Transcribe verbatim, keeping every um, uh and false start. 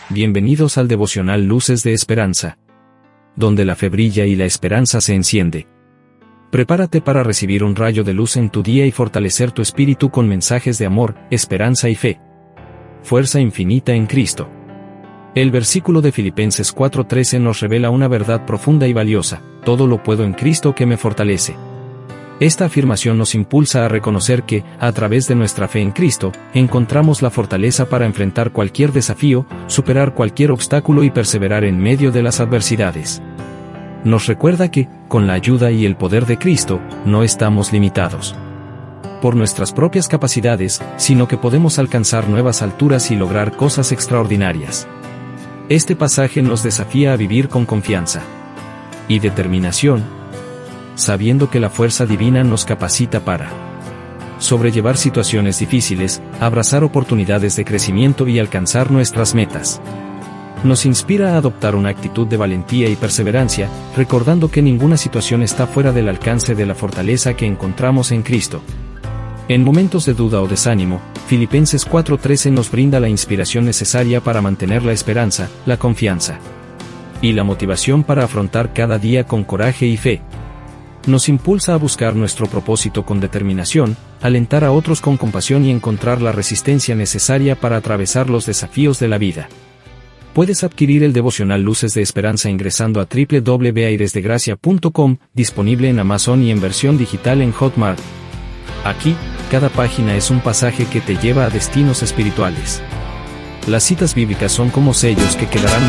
Bienvenidos al devocional Luces de Esperanza, donde la fe brilla y la esperanza se enciende. Prepárate para recibir un rayo de luz en tu día y fortalecer tu espíritu con mensajes de amor, esperanza y fe. Fuerza infinita en Cristo. El versículo de Filipenses cuatro trece nos revela una verdad profunda y valiosa: todo lo puedo en Cristo que me fortalece. Esta afirmación nos impulsa a reconocer que, a través de nuestra fe en Cristo, encontramos la fortaleza para enfrentar cualquier desafío, superar cualquier obstáculo y perseverar en medio de las adversidades. Nos recuerda que, con la ayuda y el poder de Cristo, no estamos limitados por nuestras propias capacidades, sino que podemos alcanzar nuevas alturas y lograr cosas extraordinarias. Este pasaje nos desafía a vivir con confianza y determinación, sabiendo que la fuerza divina nos capacita para sobrellevar situaciones difíciles, abrazar oportunidades de crecimiento y alcanzar nuestras metas. Nos inspira a adoptar una actitud de valentía y perseverancia, recordando que ninguna situación está fuera del alcance de la fortaleza que encontramos en Cristo. En momentos de duda o desánimo, Filipenses cuatro trece nos brinda la inspiración necesaria para mantener la esperanza, la confianza y la motivación para afrontar cada día con coraje y fe. Nos impulsa a buscar nuestro propósito con determinación, alentar a otros con compasión y encontrar la resistencia necesaria para atravesar los desafíos de la vida. Puedes adquirir el devocional Luces de Esperanza ingresando a doble u doble u doble u punto aires de gracia punto com, disponible en Amazon y en versión digital en Hotmart. Aquí, cada página es un pasaje que te lleva a destinos espirituales. Las citas bíblicas son como sellos que quedarán